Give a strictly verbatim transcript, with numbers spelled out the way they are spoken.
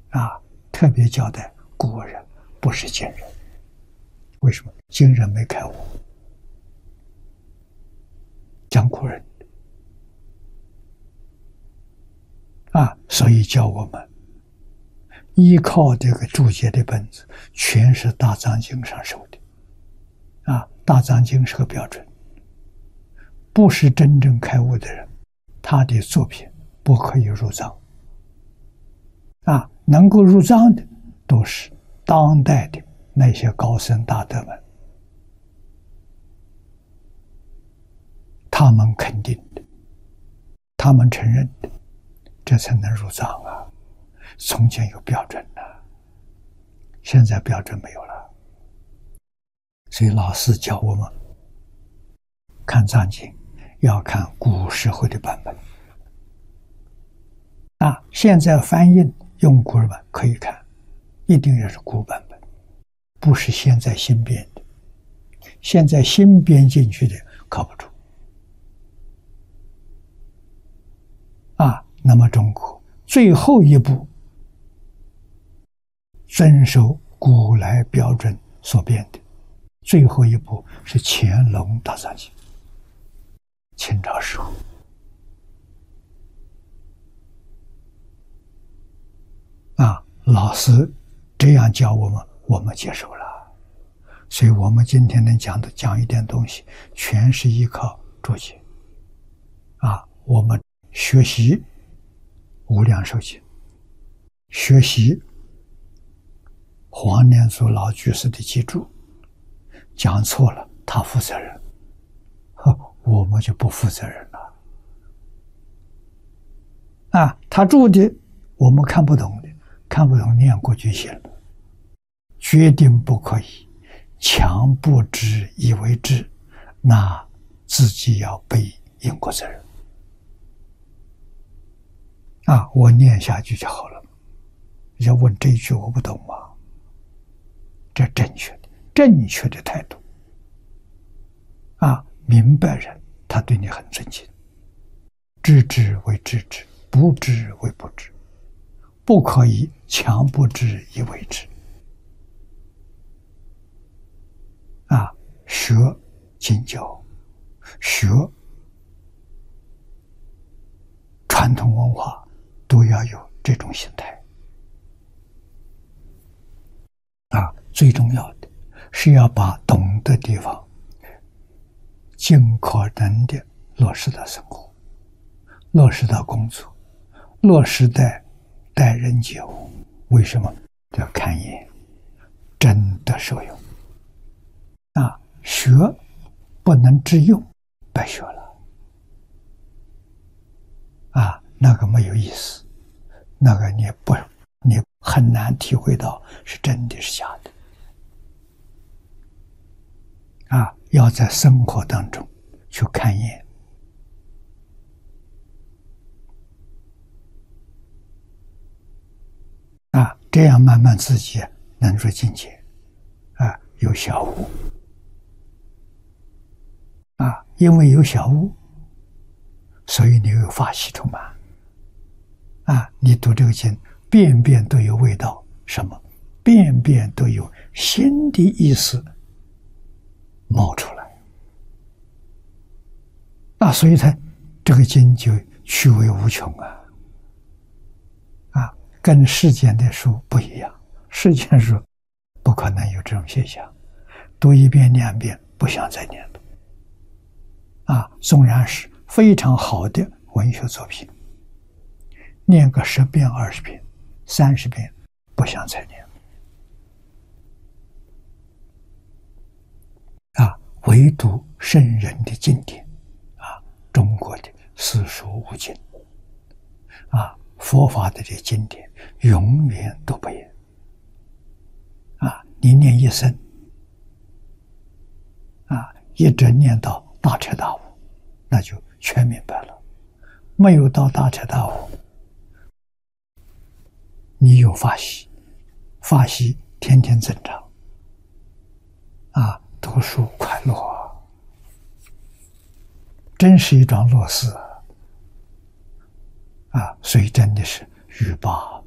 啊，特别交代古人，不是今人。为什么？今人没开悟，讲古人啊，所以教我们依靠这个注解的本子，全是大藏经上收的啊。大藏经是个标准，不是真正开悟的人，他的作品不可以入藏啊。能够入藏的，都是当代的那些高僧大德们，他们肯定的，他们承认的，这才能入藏啊。从前有标准的，现在标准没有了。所以老师教我们看藏经要看古时候的版本啊。现在翻译用古版可以看，一定要是古版本，不是现在新编的。现在新编进去的靠不住啊。那么中国最后一部遵守古来标准所编的最后一部是乾隆大藏经，清朝时候啊。老师这样教我们，我们接受了。所以我们今天能讲的讲一点东西，全是依靠注解啊。我们学习无量寿经，学习黄念祖老居士的记注，讲错了他负责任，呵，我们就不负责任了啊。他注的我们看不懂的，看不懂念过就行了，决定不可以强不知以为知，那自己要背因果责任啊。我念下去就好了。要问这一句我不懂吗？这正确的正确的态度啊。明白人他对你很尊敬，知之为知之，不知为不知，不可以强不知以为知啊。学经教，学传统文化，都要有这种心态啊。最重要的是要把懂的地方尽可能的落实到生活，落实到工作，落实在待人接物。为什么？要看眼，真的受用啊。学不能致用，白学了啊。那个没有意思，那个你不你很难体会到是真的是假的啊。要在生活当中去看验啊，这样慢慢自己能入境界啊。有小悟啊，因为有小悟，所以你有法喜充满啊。你读这个经，遍遍都有味道，什么？遍遍都有新的意思冒出来啊。所以它这个经就趣味无穷啊啊，跟世间的书不一样。世间书不可能有这种现象，读一遍两遍不想再念了啊。纵然是非常好的文学作品，念个十遍、二十遍、三十遍，不想再念啊。唯独圣人的经典啊，中国的四书五经啊，佛法的这经典永远都不厌啊。你念一生啊，一直念到大彻大悟，那就全明白了。没有到大彻大悟，你有法喜，法喜天天增长啊。读书快乐啊，真是一桩乐事啊！所以真的是欲罢